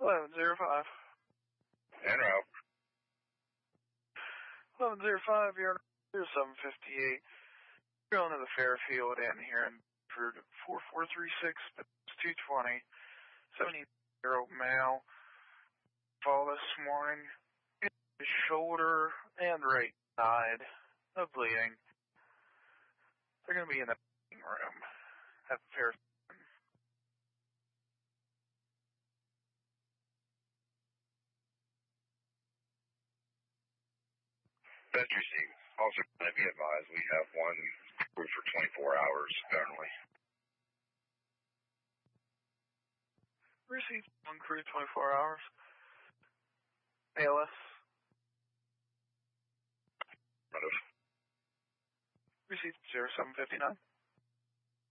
1105. En route. 1105, you're 758. Going to the Fairfield Inn here in Bedford, 4436, 220. 70-year-old male. Fall this morning. His shoulder and right side of bleeding. They're going to be in the room at the Fairfield. That's received. Also, can I be advised, we have one crew for 24 hours currently. Received one crew 24 hours. ALS. Received. Received 0759.